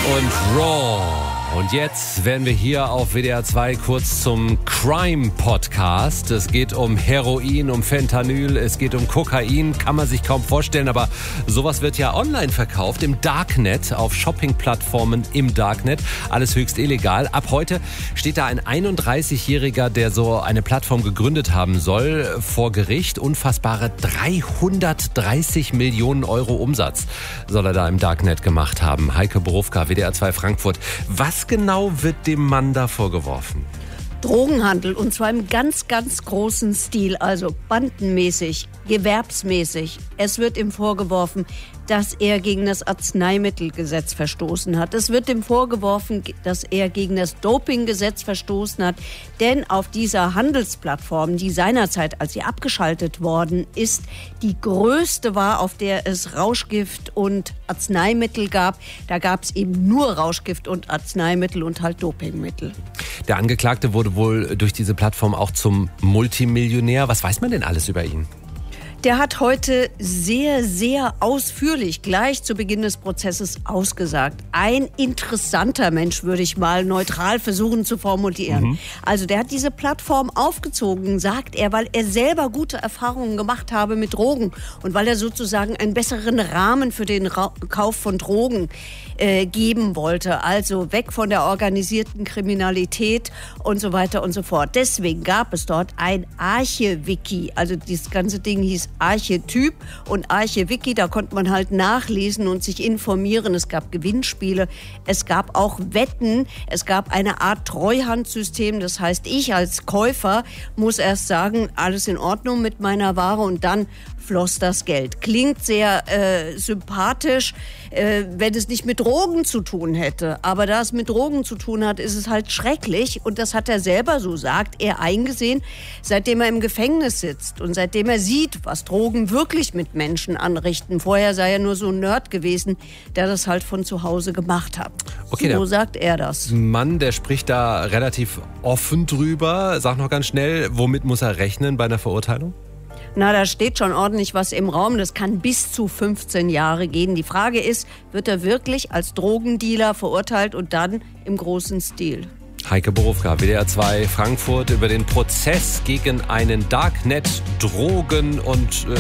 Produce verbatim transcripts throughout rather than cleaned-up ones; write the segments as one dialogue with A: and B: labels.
A: und Raw. Und jetzt werden wir hier auf W D R zwei kurz zum Crime-Podcast. Es geht um Heroin, um Fentanyl, es geht um Kokain, kann man sich kaum vorstellen, aber sowas wird ja online verkauft, im Darknet, auf Shopping-Plattformen im Darknet. Alles höchst illegal. Ab heute steht da ein einunddreißigjähriger, der so eine Plattform gegründet haben soll, vor Gericht. Unfassbare dreihundertdreißig Millionen Euro Umsatz soll er da im Darknet gemacht haben. Heike Borufka, W D R zwei Frankfurt. Was genau wird dem Mann da vorgeworfen?
B: Drogenhandel, und zwar im ganz, ganz großen Stil, also bandenmäßig, gewerbsmäßig. Es wird ihm vorgeworfen, dass er gegen das Arzneimittelgesetz verstoßen hat. Es wird ihm vorgeworfen, dass er gegen das Dopinggesetz verstoßen hat. Denn auf dieser Handelsplattform, die seinerzeit, als sie abgeschaltet worden ist, die größte war, auf der es Rauschgift und Arzneimittel gab. Da gab es eben nur Rauschgift und Arzneimittel und halt Dopingmittel.
A: Der Angeklagte wurde wohl durch diese Plattform auch zum Multimillionär. Was weiß man denn alles über ihn?
B: Der hat heute sehr, sehr ausführlich gleich zu Beginn des Prozesses ausgesagt. Ein interessanter Mensch, würde ich mal neutral versuchen zu formulieren. Mhm. Also der hat diese Plattform aufgezogen, sagt er, weil er selber gute Erfahrungen gemacht habe mit Drogen und weil er sozusagen einen besseren Rahmen für den Ra- Kauf von Drogen äh, geben wollte. Also weg von der organisierten Kriminalität und so weiter und so fort. Deswegen gab es dort ein Arche-Wiki. Also dieses ganze Ding hieß Archetyp und Arche-Wiki, da konnte man halt nachlesen und sich informieren. Es gab Gewinnspiele, es gab auch Wetten, es gab eine Art Treuhandsystem. Das heißt, ich als Käufer muss erst sagen, alles in Ordnung mit meiner Ware, und dann floss das Geld. Klingt sehr äh, sympathisch, äh, wenn es nicht mit Drogen zu tun hätte. Aber da es mit Drogen zu tun hat, ist es halt schrecklich. Und das hat er selber, so sagt er, eingesehen, seitdem er im Gefängnis sitzt und seitdem er sieht, was Drogen wirklich mit Menschen anrichten. Vorher sei er nur so ein Nerd gewesen, der das halt von zu Hause gemacht hat.
A: Okay,
B: so sagt er das.
A: Mann, der spricht da relativ offen drüber. Sag noch ganz schnell, womit muss er rechnen bei einer Verurteilung?
B: Na, da steht schon ordentlich was im Raum. Das kann bis zu fünfzehn Jahre gehen. Die Frage ist, wird er wirklich als Drogendealer verurteilt und dann im großen Stil?
A: Heike Borufka, W D R zwei Frankfurt, über den Prozess gegen einen Darknet-Drogen- und äh,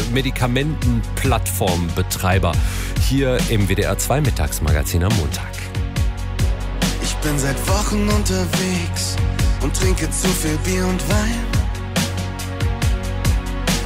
A: Medikamentenplattformbetreiber hier im W D R zwei Mittagsmagazin am Montag.
C: Ich bin seit Wochen unterwegs und trinke zu viel Bier und Wein.